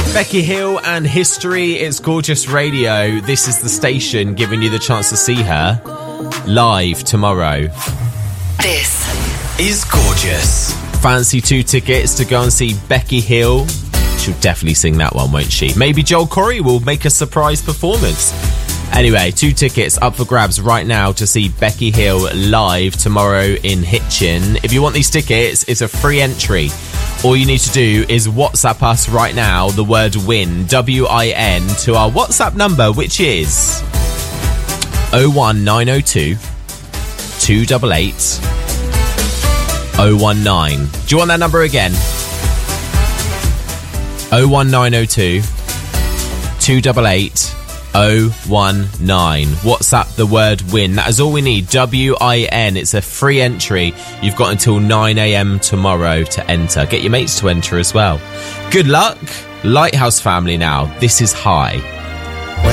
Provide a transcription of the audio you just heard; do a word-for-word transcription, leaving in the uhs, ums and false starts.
Becky Hill and History. It's Gorgeous Radio. This is the station giving you the chance to see her live tomorrow. This is Gorgeous. Fancy two tickets to go and see Becky Hill. She'll definitely sing that one, won't she? Maybe Joel Corey will make a surprise performance. Anyway, two tickets up for grabs right now to see Becky Hill live tomorrow in Hitchin. If you want these tickets, it's a free entry. All you need to do is WhatsApp us right now the word WIN, W I N, to our WhatsApp number, which is oh one nine oh two, two eight eight, oh one nine. Do you want that number again? oh one nine oh two, two eight eight, oh one nine. WhatsApp the word WIN. That is all we need. W I N. It's a free entry. You've got until nine a.m. tomorrow to enter. Get your mates to enter as well. Good luck. Lighthouse family now. This is High.